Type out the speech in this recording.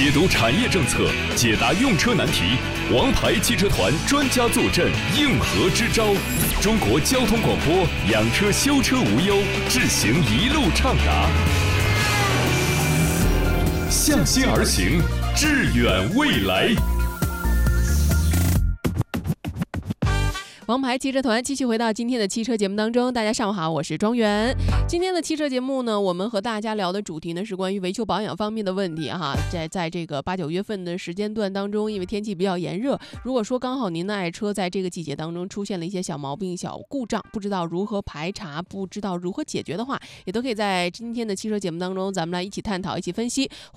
解读产业政策，解答用车难题。王牌汽车团专家坐镇，应和支招。中国交通广播，养车修车无忧，智行一路畅达。向心而行，致远未来。 王牌汽车团继续回到今天的汽车节目当中，大家上午好，我是庄园。今天的汽车节目呢，我们和大家聊的主题呢是关于维修保养方面的问题哈。在这个8、9月份的时间段当中，因为天气比较炎热，如果说刚好您的爱车在这个季节当中出现了一些小毛病、小故障，不知道如何排查，不知道如何解决的话，也都可以在今天的汽车节目当中，咱们来一起探讨、一起分析。